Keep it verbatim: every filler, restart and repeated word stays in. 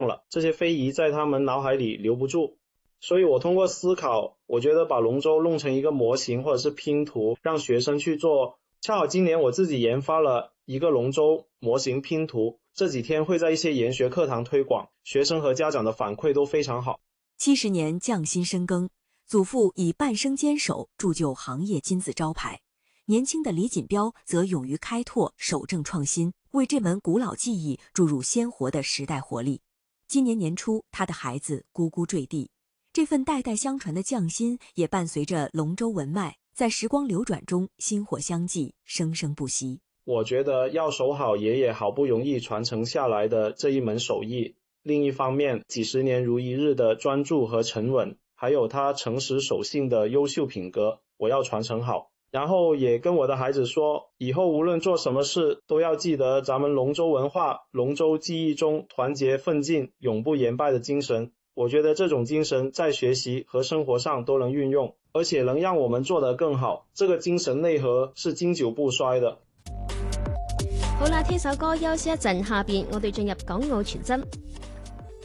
了，这些非遗在他们脑海里留不住。所以我通过思考，我觉得把龙舟弄成一个模型或者是拼图，让学生去做。恰好今年我自己研发了一个龙舟模型拼图，这几天会在一些研学课堂推广，学生和家长的反馈都非常好。 七十年匠心深耕，祖父以半生坚守铸就行业金字招牌，年轻的李锦标则勇于开拓，守正创新，为这门古老技艺注入鲜活的时代活力。今年年初，他的孩子咕咕坠地，这份代代相传的匠心也伴随着龙舟文脉，在时光流转中薪火相继，生生不息。 我觉得要守好爷爷好不容易传承下来的这一门手艺，另一方面，几十年如一日的专注和沉稳，还有他诚实守信的优秀品格，我要传承好。然后也跟我的孩子说，以后无论做什么事，都要记得咱们龙舟文化、龙舟技艺中团结奋进、永不言败的精神。我觉得这种精神在学習和生活上都能運用，而且能讓我們做得更好。這個精神內核是經久不衰的。 好啦，聽首歌休息一陣，下邊我哋進入港澳傳真。